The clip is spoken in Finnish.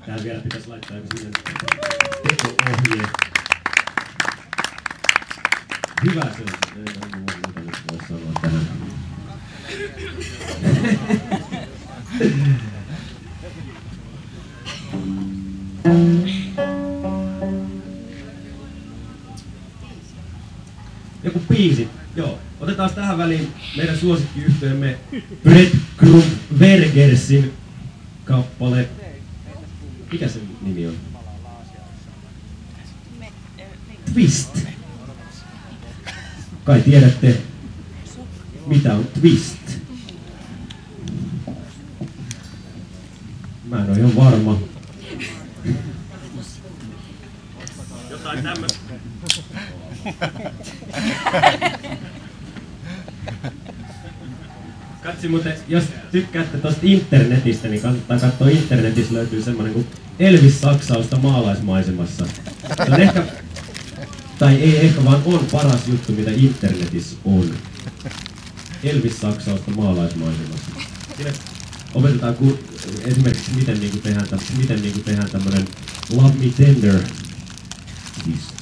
Tähän vielä pitäisi laittaa joku sinne teko-ohje. Hyvä se on. Ei ole muuta nyt voi sanoa tähän. Joku biisi. Joo. Otetaan tähän väliin meidän suosikkiyhtyeemme Brett Grunbergersin kappale. Mikä se nimi on? Twist. Kai tiedätte, mitä on Twist. Mä en oo ihan varma. Jotain tämmöstä. Katsi muuten, jos tykkäätte tosta internetistä, niin kannattaa katsoa internetissä löytyy semmonen kuin Elvis-saksausta maalaismaisemassa. Se on ehkä, tai ei ehkä vaan on paras juttu mitä internetissä on. Elvis-saksausta maalaismaisemassa. Siinä opetetaan esimerkiksi miten tehdään tämmönen Love Me Tender.